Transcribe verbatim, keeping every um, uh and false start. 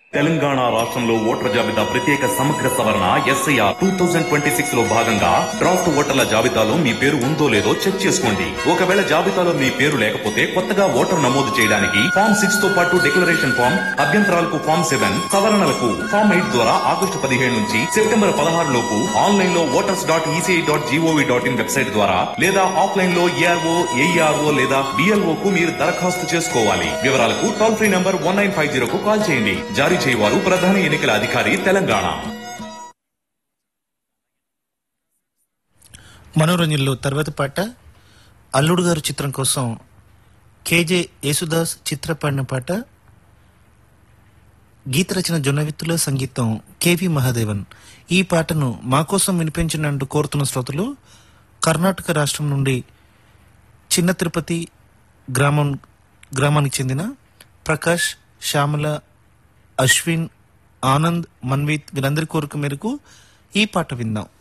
తెలంగాణ రాష్ట్రంలో ఓటర్ల జాబితా ప్రత్యేక సమగ్ర సవరణ SIR two thousand twenty six లో భాగంగా డ్రాఫ్ట్ ఓటర్ల జాబితాలో మీ పేరు ఉందో లేదో చెక్ చేసుకోండి. ఒకవేళ జాబితాలో మీ పేరు లేకపోతే కొత్తగా ఓటర్ నమోదు చేయడానికి ఫామ్ సిక్స్ తో పాటు డిక్లరేషన్ ఫామ్, అభ్యంతరాలకు ఫామ్ సెవెన్, సవరణలకు ఫామ్ ఎయిట్ ద్వారా ఆగస్టు పదిహేడు నుంచి సెప్టెంబర్ పదహారు లోపు ఆన్లైన్ లో voters dot ECI dot GOV dot in website ద్వారా లేదా ఆఫ్లైన్ లో ఏఆర్ఓ ఏఈఆర్ఓ లేదా బిఎల్ఓ కు మీరు దరఖాస్తు చేసుకోవాలి. వివరాలకు toll free number one nine five zero కు కాల్ చేయండి. జారీ చేయవారు ప్రధాన ఎన్నికల అధికారి తెలంగాణ. మనోరంజన్లో తర్వాత పాట అల్లుడు గారు చిత్రం కోసం కేజే యేసుదాస్ చిత్ర పాడిన పాట. గీత రచన జొన్నవిత్తుల, సంగీతం కేవి మహాదేవన్. ఈ పాటను మా కోసం వినిపించినంటూ కోరుతున్న శ్రోతలు కర్ణాటక రాష్ట్రం నుండి చిన్న తిరుపతి గ్రామం గ్రామానికి చెందిన ప్రకాష్, శ్యామల, అశ్విన్, ఆనంద్, మన్విత్ వీరందరి కోరిక మేరకు ఈ పాట విందాం.